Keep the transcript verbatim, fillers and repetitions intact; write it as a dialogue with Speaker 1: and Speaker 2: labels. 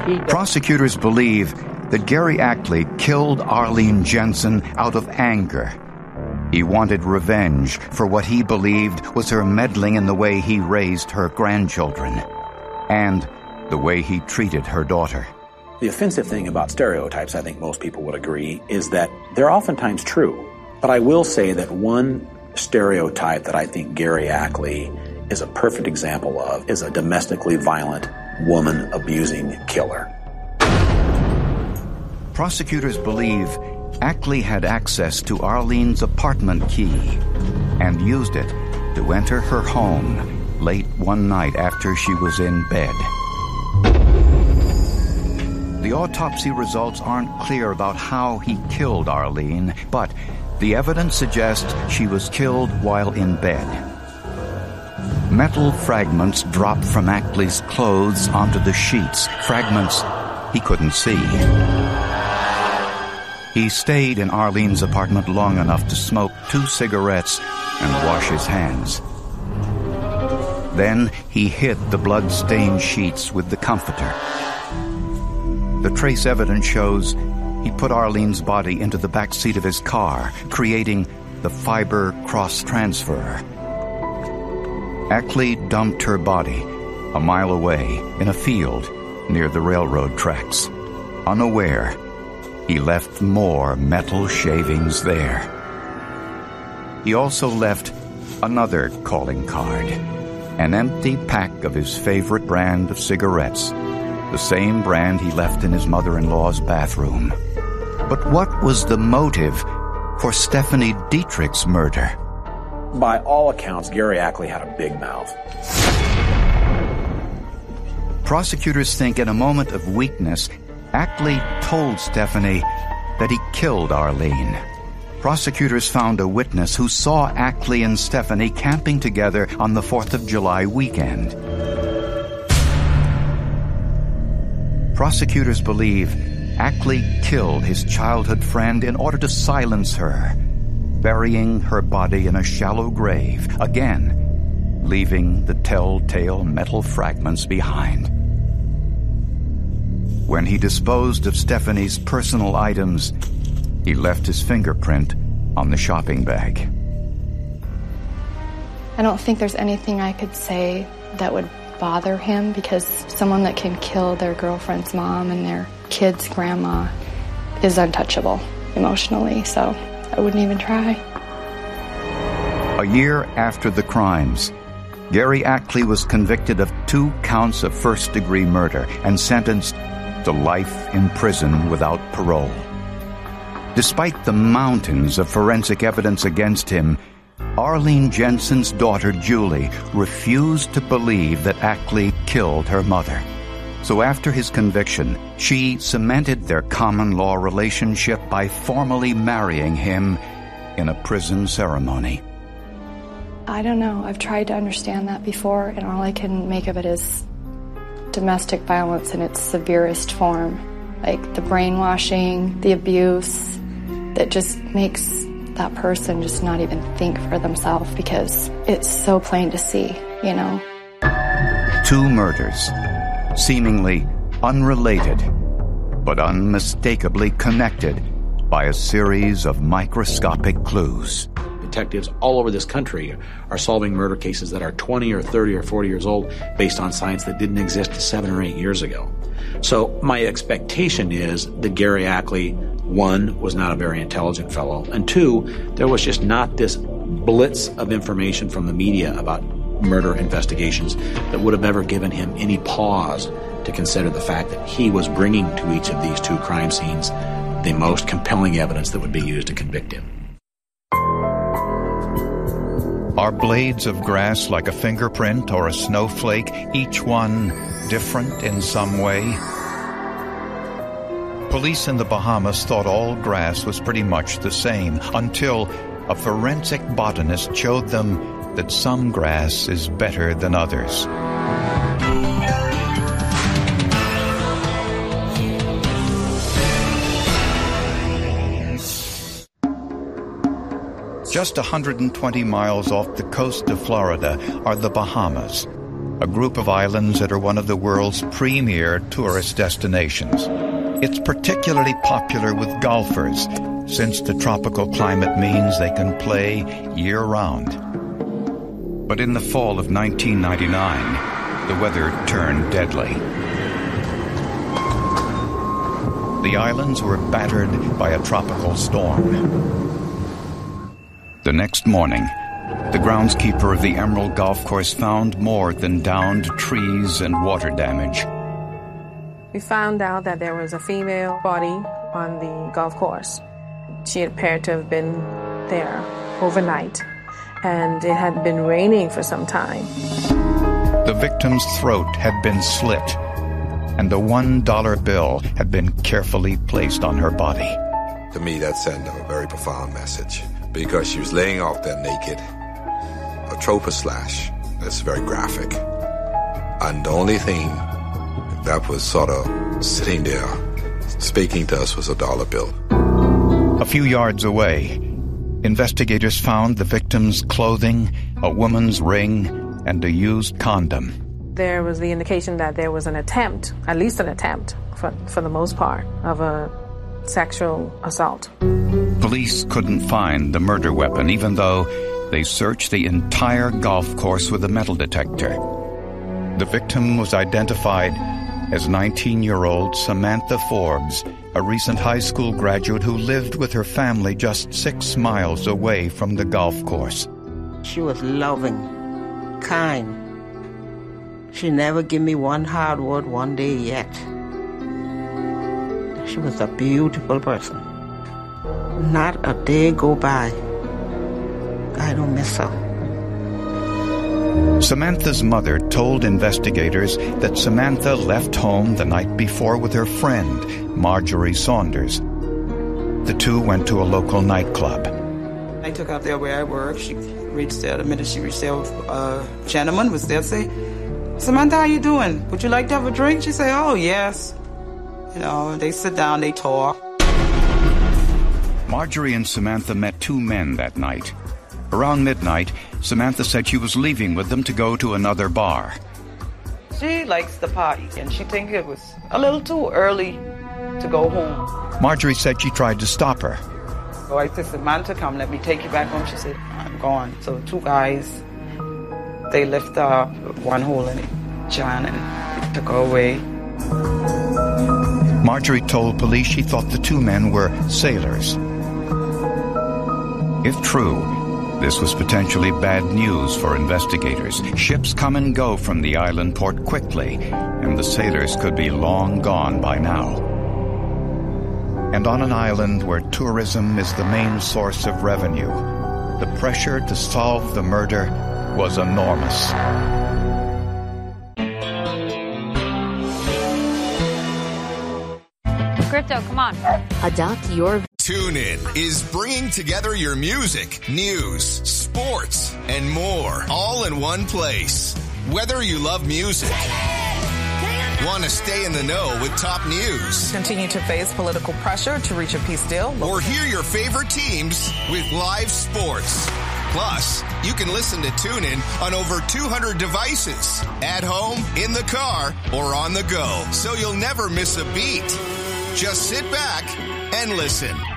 Speaker 1: Prosecutors believe that Gary Ackley killed Arlene Jensen out of anger. He wanted revenge for what he believed was her meddling in the way he raised her grandchildren and the way he treated her daughter.
Speaker 2: The offensive thing about stereotypes, I think most people would agree, is that they're oftentimes true. But I will say that one stereotype that I think Gary Ackley is a perfect example of is a domestically violent, woman-abusing killer.
Speaker 1: Prosecutors believe Ackley had access to Arlene's apartment key and used it to enter her home late one night after she was in bed. The autopsy results aren't clear about how he killed Arlene, but the evidence suggests she was killed while in bed. Metal fragments dropped from Ackley's clothes onto the sheets, fragments he couldn't see. He stayed in Arlene's apartment long enough to smoke two cigarettes and wash his hands. Then he hid the blood-stained sheets with the comforter. The trace evidence shows he put Arlene's body into the back seat of his car, creating the fiber cross-transfer. Ackley dumped her body a mile away in a field near the railroad tracks. Unaware, he left more metal shavings there. He also left another calling card, an empty pack of his favorite brand of cigarettes, the same brand he left in his mother-in-law's bathroom. But what was the motive for Stephanie Dietrich's murder?
Speaker 2: By all accounts, Gary Ackley had a big mouth.
Speaker 1: Prosecutors think in a moment of weakness, Ackley told Stephanie that he killed Arlene. Prosecutors found a witness who saw Ackley and Stephanie camping together on the fourth of July weekend. Prosecutors believe Ackley killed his childhood friend in order to silence her, burying her body in a shallow grave, again, leaving the telltale metal fragments behind. When he disposed of Stephanie's personal items, he left his fingerprint on the shopping bag.
Speaker 3: I don't think there's anything I could say that would bother him, because someone that can kill their girlfriend's mom and their kid's grandma is untouchable emotionally, so I wouldn't even try.
Speaker 1: A year after the crimes, Gary Ackley was convicted of two counts of first-degree murder and sentenced to life in prison without parole. Despite the mountains of forensic evidence against him, Arlene Jensen's daughter, Julie, refused to believe that Ackley killed her mother. So after his conviction, she cemented their common-law relationship by formally marrying him in a prison ceremony.
Speaker 3: I don't know. I've tried to understand that before, and all I can make of it is domestic violence in its severest form. Like the brainwashing, the abuse, that just makes that person just not even think for themselves, because it's so plain to see, you know.
Speaker 1: Two murders, seemingly unrelated, but unmistakably connected by a series of microscopic clues.
Speaker 2: Detectives all over this country are solving murder cases that are twenty or thirty or forty years old based on science that didn't exist seven or eight years ago. So my expectation is that Gary Ackley, one, was not a very intelligent fellow, and two, there was just not this blitz of information from the media about murder investigations that would have ever given him any pause to consider the fact that he was bringing to each of these two crime scenes the most compelling evidence that would be used to convict him.
Speaker 1: Are blades of grass like a fingerprint or a snowflake, each one different in some way? Police in the Bahamas thought all grass was pretty much the same until a forensic botanist showed them that some grass is better than others. Just one hundred twenty miles off the coast of Florida are the Bahamas. a group of islands that are one of the world's premier tourist destinations. It's particularly popular with golfers, since the tropical climate means they can play year-round. But in the fall of nineteen ninety-nine, the weather turned deadly. The islands were battered by a tropical storm. The next morning, the groundskeeper of the Emerald Golf Course found more than downed trees and water damage.
Speaker 4: We found out that there was a female body on the golf course. She appeared to have been there overnight, and it had been raining for some time.
Speaker 1: The victim's throat had been slit, and the one dollar bill had been carefully placed on her body.
Speaker 5: To me, that sent a very profound message, because she was laying out there naked, a tropa slash that's very graphic. And the only thing that was sort of sitting there speaking to us was a dollar bill.
Speaker 1: A few yards away, investigators found the victim's clothing, a woman's ring, and a used condom.
Speaker 4: There was the indication that there was an attempt, at least an attempt, for, for the most part, of a sexual assault.
Speaker 1: Police couldn't find the murder weapon, even though they searched the entire golf course with a metal detector. The victim was identified as nineteen-year-old Samantha Forbes, a recent high school graduate who lived with her family just six miles away from the golf course.
Speaker 6: She was loving, kind. She never gave me one hard word one day yet. She was a beautiful person. Not a day go by I don't miss her.
Speaker 1: Samantha's mother told investigators that Samantha left home the night before with her friend, Marjorie Saunders. The two went to a local nightclub.
Speaker 7: I took her there where I work. She reached there. The minute she reached there, a gentleman was there to say, "Samantha, how you doing? Would you like to have a drink?" She said, "Oh, yes." You know, they sit down, they talk.
Speaker 1: Marjorie and Samantha met two men that night. Around midnight, Samantha said she was leaving with them to go to another bar.
Speaker 7: She likes the party, and she think it was a little too early to go home.
Speaker 1: Marjorie said she tried to stop her.
Speaker 7: So I said, "Samantha, come, let me take you back home." She said, "I'm gone." So two guys, they lift her up, one hole in it, John, and they took her away.
Speaker 1: Marjorie told police she thought the two men were sailors. If true, this was potentially bad news for investigators. Ships come and go from the island port quickly, and the sailors could be long gone by now. And on an island where tourism is the main source of revenue, the pressure to solve the murder was enormous.
Speaker 8: Crypto, come on.
Speaker 9: Adopt your...
Speaker 10: TuneIn is bringing together your music, news, sports, and more, all in one place. Whether you love music, want to stay in the know with top news,
Speaker 7: Continue to face political pressure to reach a peace deal,
Speaker 10: or hear your favorite teams with live sports. Plus, you can listen to TuneIn on over two hundred devices, at home, in the car, or on the go, so you'll never miss a beat. Just sit back and listen.